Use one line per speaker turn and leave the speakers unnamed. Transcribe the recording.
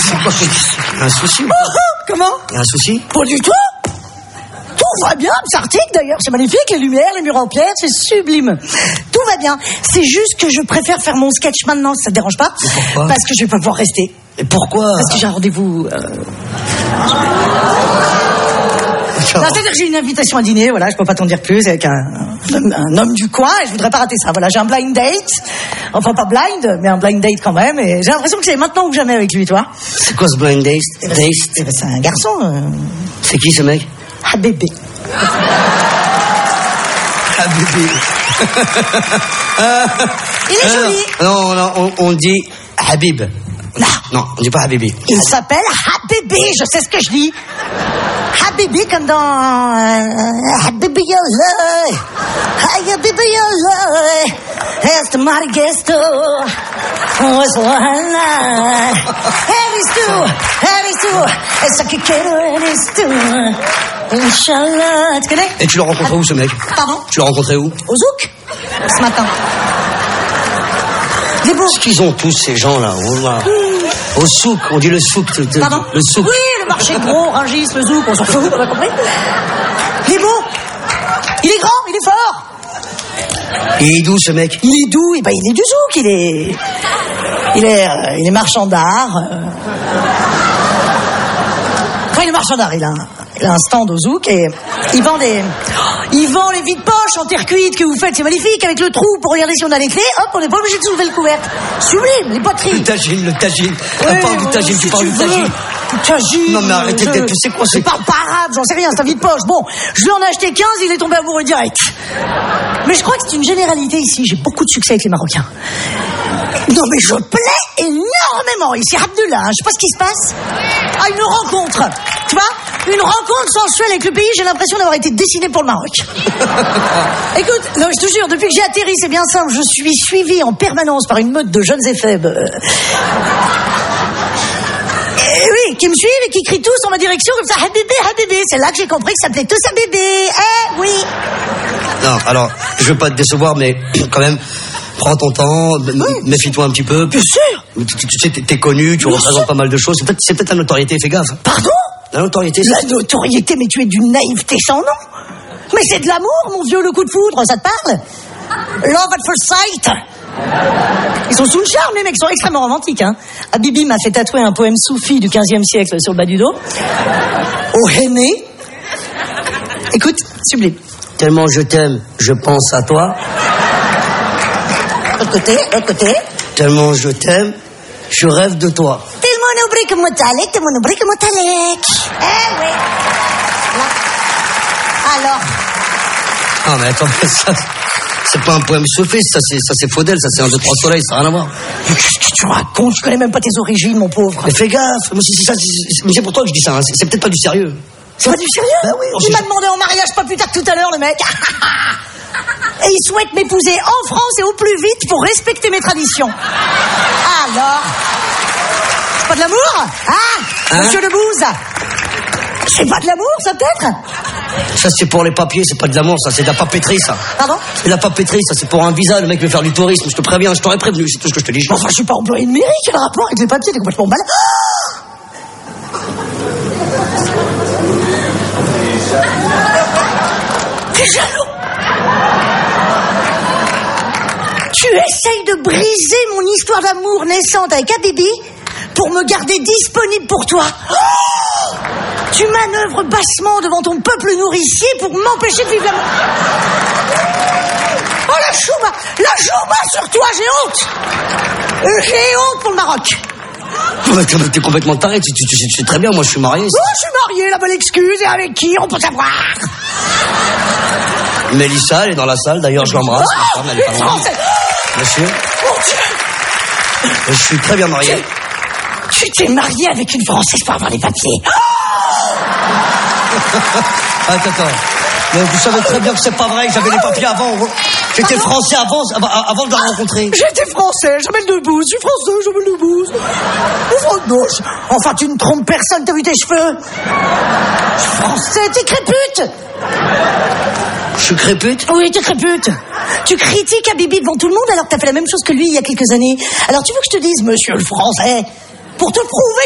C'est quoi? Un souci?
Comment?
Un souci?
Pas du tout. Tout va bien, cet article d'ailleurs, c'est magnifique, les lumières, les murs en pierre, c'est sublime. Tout va bien. C'est juste que je préfère faire mon sketch maintenant, ça te dérange pas?
Et pourquoi?
Parce que je vais pas pouvoir rester.
Et pourquoi?
Parce que j'ai un rendez-vous. Non, c'est-à-dire que j'ai une invitation à dîner, voilà, je peux pas t'en dire plus, avec un homme du coin, et je voudrais pas rater ça. Voilà, j'ai un blind date, enfin pas blind, mais un blind date quand même, et j'ai l'impression que c'est maintenant ou jamais avec lui, toi.
C'est quoi ce blind date?
C'est un garçon.
C'est qui ce mec?
Habibé.
Habibé.
Il est joli.
Non, on dit Habib. Non, on dit pas Habibi.
Il s'appelle Habibi, je sais ce que je dis. Habibi comme dans Habibi Yallah. Habibi Yallah. Este Marigesto. Essa que quero eres tu. Inch'Allah. Tu connais?
Et tu l'as rencontré où ce mec?
Pardon?
Tu l'as rencontré où?
Au Zouk. Ce matin.
Qu'est-ce qu'ils ont tous ces gens-là? Au souk, on dit le souk.
Pardon?
Le souk.
Oui, le marché de gros, Rungis, le Zouk, on s'en fout, on a compris. Il est beau. Il est grand, il est fort.
Il est d'où ce mec?
Il est d'où? Eh ben, il est du Zouk, il est marchand d'art. Enfin, il est marchand d'art, il a un stand au Zouk et il vend les vides poches en terre cuite que vous faites, c'est magnifique, avec le trou pour regarder si on a les clés, hop, on n'est pas obligé de soulever le couvercle. Sublime, les poteries.
Le tagine.
Ouais,
On parle du tagine, tu parles du tagine.
Tagine.
Non mais arrêtez d'être, c'est quoi
Je parle pas arabe, j'en sais rien, c'est un vide poche. Bon, je lui en ai acheté 15, il est tombé amoureux direct. Mais je crois que c'est une généralité ici, j'ai beaucoup de succès avec les Marocains. Non mais je plais énormément ici, Abdullah, je sais pas ce qui se passe. Ah, une rencontre, tu vois, une rencontre sensuelle avec le pays, j'ai l'impression d'avoir été dessiné pour le Maroc. Écoute, non, je te jure, depuis que j'ai atterri, c'est bien simple, je suis suivi en permanence par une meute de jeunes éphèbes. Oui, qui me suivent et qui crient tous en ma direction comme ça, Habibi. C'est là que j'ai compris que ça s'appelait tous Habibi. Oui.
Non, alors, je veux pas te décevoir, mais quand même, prends ton temps, méfie-toi un petit peu.
Bien sûr.
Tu sais, t'es connu, tu représentes pas mal de choses. C'est peut-être la notoriété, fais gaffe.
Pardon?
La notoriété,
La notoriété, mais tu es d'une naïveté sans nom. Mais c'est de l'amour, mon vieux, le coup de foudre, ça te parle? Love at first sight. Ils sont sous le charme, les mecs, ils sont extrêmement romantiques, hein. Habibi m'a fait tatouer un poème soufi du 15e siècle sur le bas du dos. Au henné. Écoute, sublime.
Tellement je t'aime, je pense à toi.
L'autre côté.
Tellement je t'aime, je rêve de toi.
Tellement oublie que Motalek. Eh oui. Alors.
Ah mais attends, ça, c'est pas un poème sophiste, ça c'est Faudel, ça c'est un 2, 3 soleils, ça n'a rien à voir.
Mais qu'est-ce que tu racontes? Je connais même pas tes origines, mon pauvre.
Mais fais gaffe, mais c'est pour toi que je dis ça, hein. C'est peut-être pas du sérieux.
C'est pas du sérieux?
Bah oui.
Il m'a demandé en mariage pas plus tard que tout à l'heure, le mec. Et il souhaite m'épouser en France et au plus vite pour respecter mes traditions. Alors? C'est pas de l'amour? Hein? Monsieur Lebouze? C'est pas de l'amour, ça, peut-être?
Ça, c'est pour les papiers, c'est pas de l'amour, ça, c'est de la papeterie, ça.
Pardon?
C'est de la papeterie, ça, c'est pour un visa, le mec veut faire du tourisme, je te préviens, je t'aurais prévenu, c'est tout ce que je te dis.
Enfin, je suis pas employé de mairie, quel rapport avec les papiers? T'es complètement malade. T'es jaloux? Tu essayes de briser mon histoire d'amour naissante avec Habibi pour me garder disponible pour toi. Oh, tu manœuvres bassement devant ton peuple nourricier pour m'empêcher de vivre l'amour. Oh, la chouba sur toi, j'ai honte. J'ai honte pour le Maroc.
T'es complètement taré, tu sais très bien, moi je suis marié.
Oh, je suis marié, la bonne excuse, et avec qui, on peut savoir.
Mélissa, elle est dans la salle, d'ailleurs je l'embrasse.
Oh,
elle est pas loin. Bien sûr.
Mon Dieu.
Je suis très bien marié.
Tu t'es marié avec une Française pour avoir les papiers.
Attends. Mais vous savez très bien que c'est pas vrai, j'avais les papiers avant. J'étais français avant de la rencontrer.
J'étais français, j'appelle Debouze. Je suis français, j'appelle Debouze. Non, enfin, tu ne trompes personne, t'as vu tes cheveux? Je suis français, t'es crépute.
Je suis crépute?
Oui, t'es crépute. Tu critiques Habibi devant tout le monde alors que t'as fait la même chose que lui il y a quelques années. Alors tu veux que je te dise, monsieur le français, pour te prouver